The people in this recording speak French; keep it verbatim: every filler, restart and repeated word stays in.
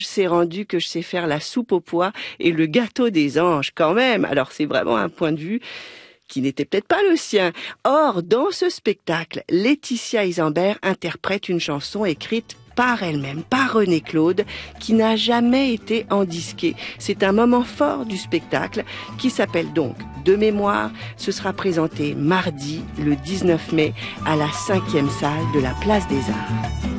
C'est rendu que je sais faire la soupe aux pois et le gâteau des anges quand même. Alors c'est vraiment un point de vue qui n'était peut-être pas le sien. Or, dans ce spectacle, Laetitia Isambert interprète une chanson écrite par elle-même, par René Claude, qui n'a jamais été endisquée. C'est un moment fort du spectacle qui s'appelle donc De mémoire. Ce sera présenté mardi, le dix-neuf mai, à la cinquième salle de la Place des Arts.